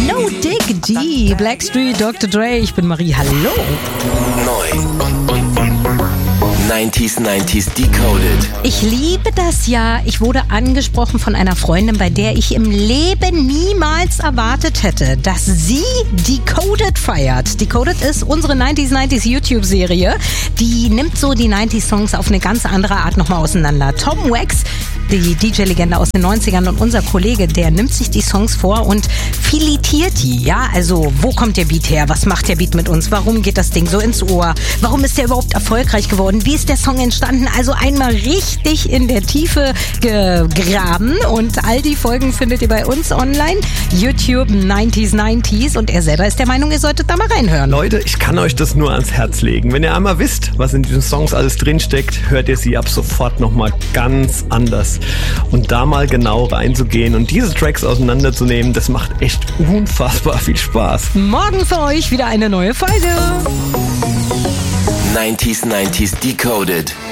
No Dig D, Blackstreet, Dr. Dre, ich bin Marie, hallo. Neu und 90s Decoded. Ich liebe das ja. Ich wurde angesprochen von einer Freundin, bei der ich im Leben niemals erwartet hätte, dass sie Decoded feiert. Decoded ist unsere 90s YouTube-Serie. Die nimmt so die 90s-Songs auf eine ganz andere Art nochmal auseinander. Tom Wax, die DJ-Legende aus den 90ern und unser Kollege, der nimmt sich die Songs vor und filetiert die. Ja, also wo kommt der Beat her? Was macht der Beat mit uns? Warum geht das Ding so ins Ohr? Warum ist der überhaupt erfolgreich geworden? Wie ist der Song entstanden? Also einmal richtig in der Tiefe gegraben und all die Folgen findet ihr bei uns online. YouTube 90s und er selber ist der Meinung, ihr solltet da mal reinhören. Leute, ich kann euch das nur ans Herz legen. Wenn ihr einmal wisst, was in diesen Songs alles drinsteckt, hört ihr sie ab sofort nochmal ganz anders. Und da mal genau reinzugehen und diese Tracks auseinanderzunehmen, das macht echt unfassbar viel Spaß. Morgen für euch wieder eine neue Folge. 90s Decoded.